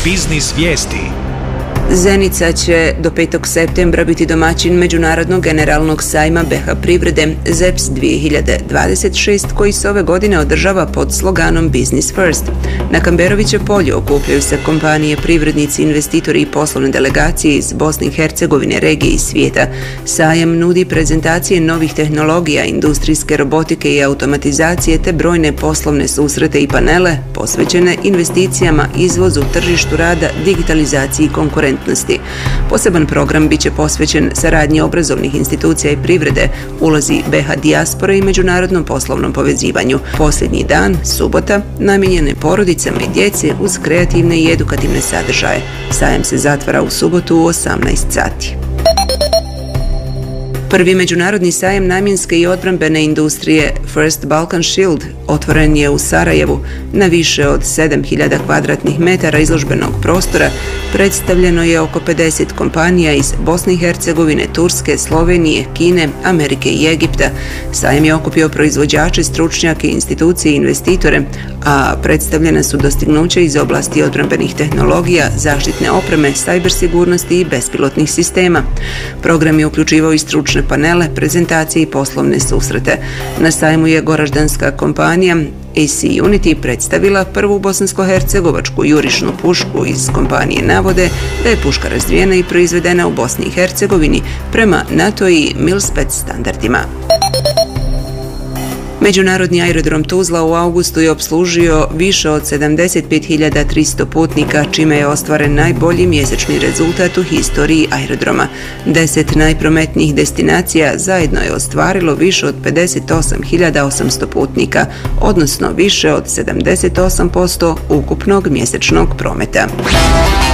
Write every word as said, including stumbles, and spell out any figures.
Biznis vijesti. Zenica će do petog septembra biti domaćin Međunarodnog generalnog sajma B H privrede Z E P S dvije hiljade dvadeset šest koji se ove godine održava pod sloganom Business First. Na Kamberoviće polju okupljaju se kompanije, privrednici, investitori i poslovne delegacije iz Bosne i Hercegovine, regije i svijeta. Sajam nudi prezentacije novih tehnologija, industrijske robotike i automatizacije te brojne poslovne susrete i panele posvećene investicijama, izvozu, tržištu rada, digitalizaciji i konkurentnosti. Poseban program biće posvećen saradnji obrazovnih institucija i privrede, ulozi B H dijaspore i međunarodnom poslovnom povezivanju. Posljednji dan, subota, namijenjen je porodicama i djeci uz kreativne i edukativne sadržaje. Sajam se zatvara u subotu u osamnaest sati. Prvi međunarodni sajam namjenske i odbrambene industrije First Balkan Shield otvoren je u Sarajevu. Na više od sedam hiljada kvadratnih metara izložbenog prostora predstavljeno je oko pedeset kompanija iz Bosne i Hercegovine, Turske, Slovenije, Kine, Amerike i Egipta. Sajam je okupio proizvođače, stručnjake, institucije i investitore, a predstavljena su dostignuća iz oblasti odbrambenih tehnologija, zaštitne opreme, sajber sigurnosti i bespilotnih sistema. Program je uključivao i stručne panele, prezentacije i poslovne susrete. Na sajmu je goraždanska kompanija A C Unity predstavila prvu bosansko-hercegovačku jurišnu pušku iz kompanije navode da je puška razvijena i proizvedena u Bosni i Hercegovini prema NATO i Mil-Spec standardima. Međunarodni aerodrom Tuzla u avgustu je opslužio više od sedamdeset pet hiljada tristo putnika, čime je ostvaren najbolji mjesečni rezultat u historiji aerodroma. Deset najprometnijih destinacija zajedno je ostvarilo više od pedeset osam hiljada osamsto putnika, odnosno više od sedamdeset osam posto ukupnog mjesečnog prometa.